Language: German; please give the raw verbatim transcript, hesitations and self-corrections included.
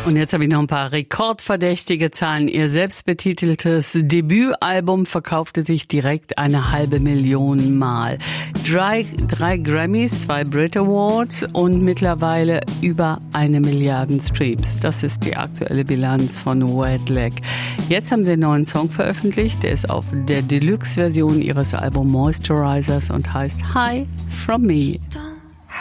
Und jetzt habe ich noch ein paar rekordverdächtige Zahlen. Ihr selbstbetiteltes Debütalbum verkaufte sich direkt eine halbe Million Mal. Drei, drei Grammys, zwei Brit Awards und mittlerweile über eine Milliarde Streams. Das ist die aktuelle Bilanz von Wet Leg. Jetzt haben sie einen neuen Song veröffentlicht. Der ist auf der Deluxe-Version ihres Albums Moisturizers und heißt Hi From Me.